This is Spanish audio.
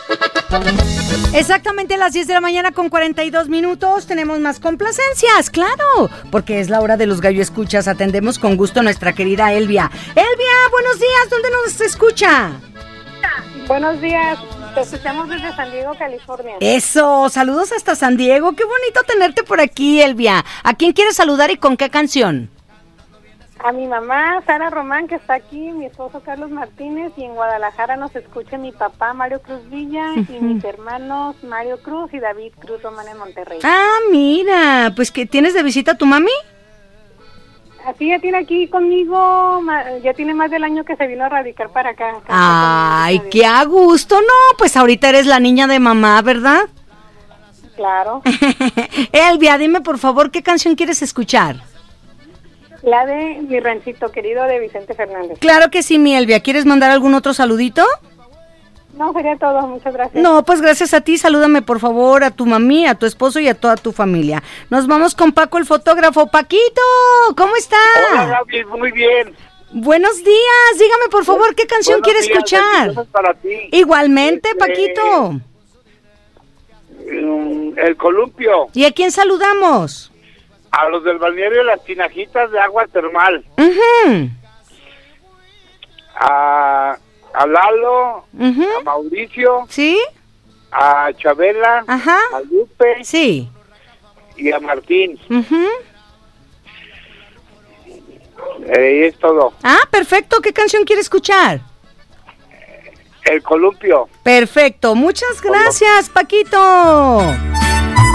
Exactamente a las 10 de la mañana con 42 minutos tenemos más complacencias, claro, porque es la hora de los gallo escuchas. Atendemos con gusto a nuestra querida Elvia. Elvia, buenos días, ¿dónde nos escucha? Buenos días, te escuchamos desde San Diego, California. Eso, saludos hasta San Diego, qué bonito tenerte por aquí, Elvia. ¿A quién quieres saludar y con qué canción? A mi mamá, Sara Román, que está aquí, mi esposo Carlos Martínez, y en Guadalajara nos escucha mi papá, Mario Cruz Villa, y mis hermanos, Mario Cruz y David Cruz Román en Monterrey. Ah, mira, pues que tienes de visita a tu mami. Así ya tiene aquí conmigo, ya tiene más del año que se vino a radicar para acá. Ay, qué a gusto, no, pues ahorita eres la niña de mamá, ¿verdad? Claro. Elvia, dime por favor, ¿qué canción quieres escuchar? La de Mi Ranchito Querido de Vicente Fernández. Claro que sí, mi Elvia. ¿Quieres mandar algún otro saludito? No, sería todo. Muchas gracias. No, pues gracias a ti. Salúdame, por favor, a tu mami, a tu esposo y a toda tu familia. Nos vamos con Paco, el fotógrafo. Paquito, ¿cómo está? Hola, Gaby, muy bien. Buenos días. Dígame, por favor, ¿qué canción quiere escuchar? Para ti. Igualmente, Paquito. El Columpio. ¿Y a quién saludamos? A los del balneario de las Tinajitas de agua termal. Uh-huh. A Lalo, Uh-huh. a Mauricio, ¿Sí? a Chabela, Ajá. a Lupe Sí. y a Martín. Uh-huh. Es todo. Ah, perfecto. ¿Qué canción quiere escuchar? El Columpio. Perfecto. Muchas gracias, Paquito.